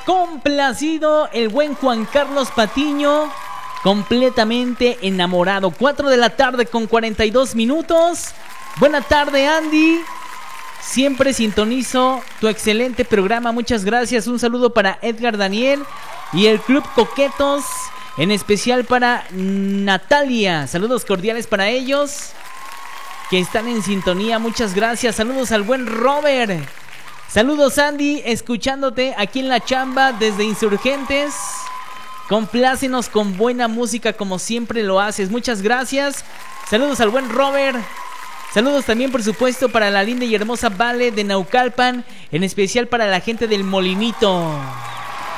complacido el buen Juan Carlos Patiño, completamente enamorado. 4 de la tarde con 42 minutos. Buena tarde, Andy. Siempre sintonizo tu excelente programa, muchas gracias. Un saludo para Edgar Daniel y el Club Coquetos, en especial para Natalia. Saludos cordiales para ellos que están en sintonía, muchas gracias. Saludos al buen Robert. Saludos, Andy, escuchándote aquí en la chamba desde Insurgentes. Complácenos con buena música como siempre lo haces, muchas gracias. Saludos al buen Robert. Saludos también, por supuesto, para la linda y hermosa Vale de Naucalpan, en especial para la gente del Molinito.